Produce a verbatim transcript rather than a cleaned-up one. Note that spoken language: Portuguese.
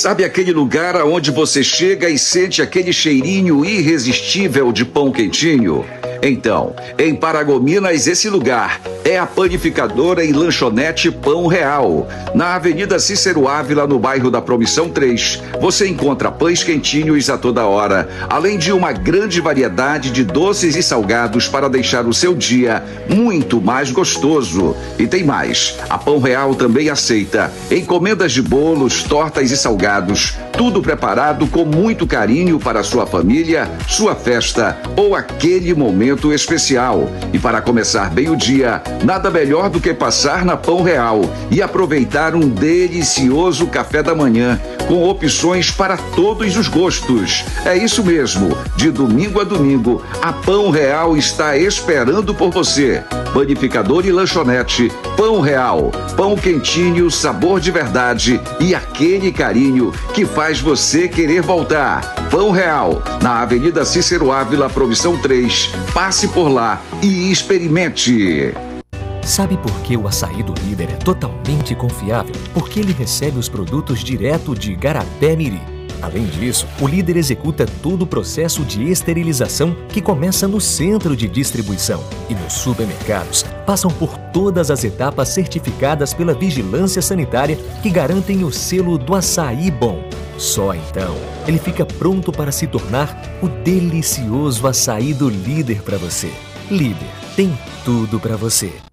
Sabe aquele lugar aonde você chega e sente aquele cheirinho irresistível de pão quentinho? Então, em Paragominas, esse lugar é a panificadora e lanchonete Pão Real. Na Avenida Cícero Ávila, no bairro da Promissão três, você encontra pães quentinhos a toda hora, além de uma grande variedade de doces e salgados para deixar o seu dia muito mais gostoso. E tem mais, a Pão Real também aceita encomendas de bolos, tortas e salgados, tudo preparado com muito carinho para sua família, sua festa ou aquele momento especial. E para começar bem o dia, nada melhor do que passar na Pão Real e aproveitar um delicioso café da manhã com opções para todos os gostos. É isso mesmo, de domingo a domingo, a Pão Real está esperando por você. Panificador e lanchonete Pão Real. Pão quentinho, sabor de verdade e aquele carinho que faz você querer voltar. Pão Real, na Avenida Cícero Ávila, Promissão três. Passe por lá e experimente. Sabe por que o açaí do Líder é totalmente confiável? Porque ele recebe os produtos direto de Igarapé-Miri. Além disso, o Líder executa todo o processo de esterilização que começa no centro de distribuição. E nos supermercados, passam por todas as etapas certificadas pela Vigilância Sanitária que garantem o selo do açaí bom. Só então, ele fica pronto para se tornar o delicioso açaí do Líder para você. Líder tem tudo para você.